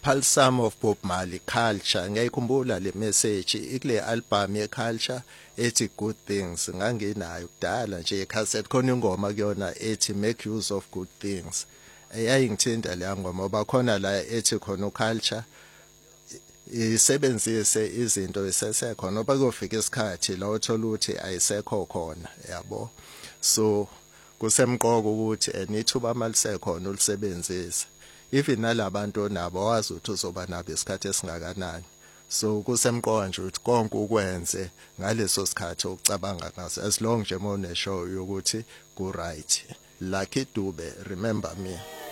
Pulse Sum of Bob Marley Culture. Ngiyayikhumbula le message ikule album ye Culture ethi Good Things. Nganginayo kudala nje cassette khona ingoma kuyona ethi Make Use of Good Things. Eyayingithinta leya ngoma ngoba khona la ethi khona uculture isebenzise izinto esesekhona ngoba kufika isikhathi la uthola ukuthi ayisekho khona yabo. So kusemqoka ukuthi nithuba malisekhona ulisebenzise. Even nalabantu nabo wazi ukuthi uzoba nabo isikhathi esingakanani. So kusemqoka nje ukuthi konke ukwenze ngaleso sikhathi ukucabanga ngaso as long nje mone show ukuthi ku right. Lucky Dube, remember me.